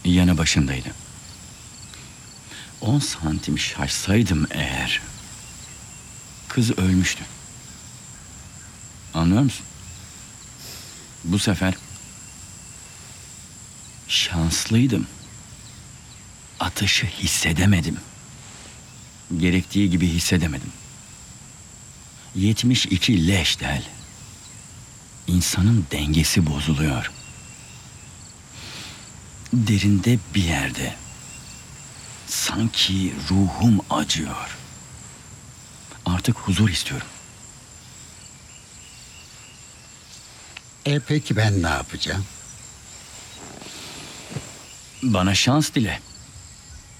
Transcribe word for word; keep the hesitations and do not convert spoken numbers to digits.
yanı başındaydı. On santim şaşsaydım eğer, kız ölmüştü. Anlıyor musun? Bu sefer şanslıydım. Atışı hissedemedim. Gerektiği gibi hissedemedim. Yetmiş iki leş del. İnsanın dengesi bozuluyor. Derinde bir yerde sanki ruhum acıyor. Artık huzur istiyorum. E peki ben ne yapacağım? Bana şans dile.